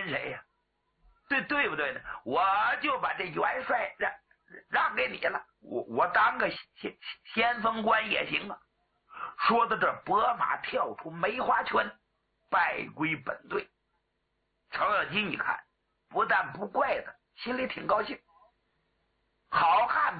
谁呀？对不对呢？我就把这元帅让给你了，我当个先锋官也行啊。说到这，拨马跳出梅花圈，拜归本队。程咬金一看，不但不怪他，心里挺高兴。好